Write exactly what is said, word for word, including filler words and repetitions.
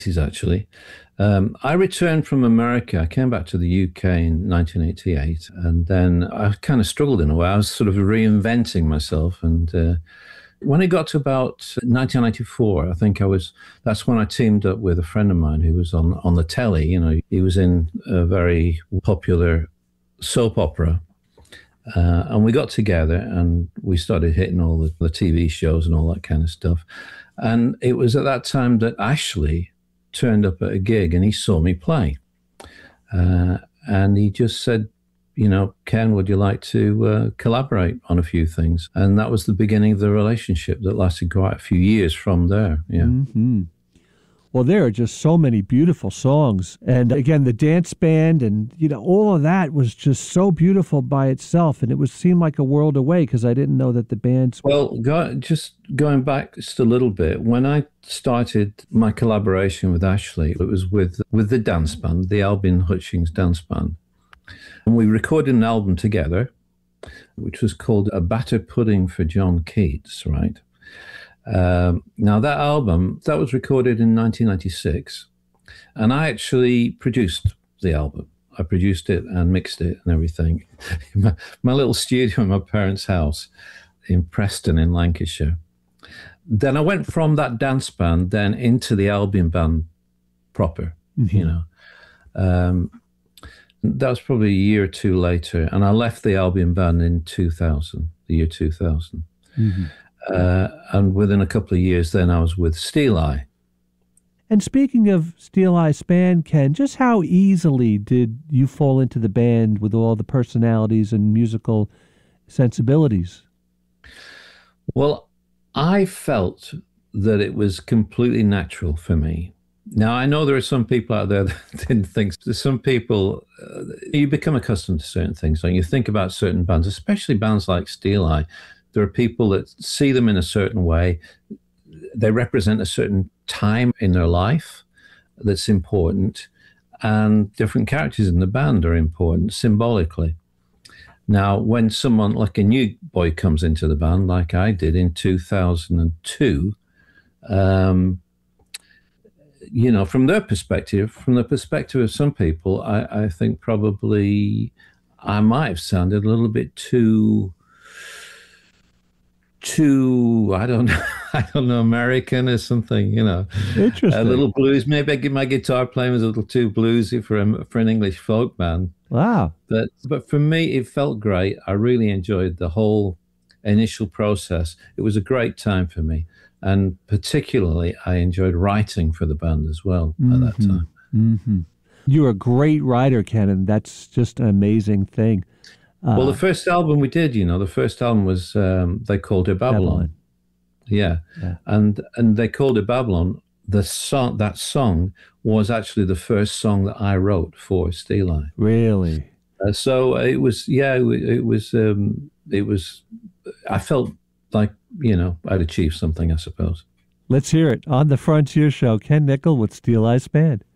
actually. Um, I returned from America. I came back to the U K in nineteen eighty-eight, and then I kind of struggled in a way. I was sort of reinventing myself, and uh, when it got to about nineteen ninety-four, I think I was, that's when I teamed up with a friend of mine who was on, on the telly. You know, he was in a very popular soap opera. Uh, and we got together and we started hitting all the, the T V shows and all that kind of stuff. And it was at that time that Ashley turned up at a gig and he saw me play. Uh, and he just said, you know, Ken, would you like to uh, collaborate on a few things? And that was the beginning of the relationship that lasted quite a few years from there. Yeah. Mm-hmm. Well, there are just so many beautiful songs. And again, the dance band and, you know, all of that was just so beautiful by itself. And it was seemed like a world away because I didn't know that the bands... Well, go, just going back just a little bit, when I started my collaboration with Ashley, it was with, with the dance band, the Albion Hutchings Dance Band. And we recorded an album together, which was called A Batter Pudding for John Keats, right? Um, now, that album, that was recorded in nineteen ninety-six, and I actually produced the album. I produced it and mixed it and everything in my, my little studio in my parents' house in Preston in Lancashire. Then I went from that dance band then into the Albion band proper, mm-hmm. you know. Um, that was probably a year or two later, and I left the Albion band in two thousand, the year two thousand. Mm-hmm. Uh, and within a couple of years, then I was with Steeleye. And speaking of Steeleye's band, Ken, just how easily did you fall into the band with all the personalities and musical sensibilities? Well, I felt that it was completely natural for me. Now, I know there are some people out there that didn't think. Some people, uh, you become accustomed to certain things. Like you think about certain bands, especially bands like Steeleye. There are people that see them in a certain way. They represent a certain time in their life that's important, and different characters in the band are important symbolically. Now, when someone like a new boy comes into the band, like I did in two thousand two, um, you know, from their perspective, from the perspective of some people, I, I think probably I might have sounded a little bit too... too, I don't know, I don't know, American or something, you know. Interesting. A little blues. Maybe I get my guitar playing was a little too bluesy for a, for an English folk band. Wow. But but for me, it felt great. I really enjoyed the whole initial process. It was a great time for me, and particularly I enjoyed writing for the band as well mm-hmm. at that time. Mm-hmm. You're a great writer, Ken, and that's just an amazing thing. Uh, well, the first album we did, you know, the first album was, um, they called it Babylon. Babylon. Yeah. yeah. And and they called it Babylon. The song, that song was actually the first song that I wrote for Steeleye. Really? Uh, so it was, yeah, it, it was, um, it was, I felt like, you know, I'd achieved something, I suppose. Let's hear it on the Frontier Show. Ken Nickel with Steeleye's Band.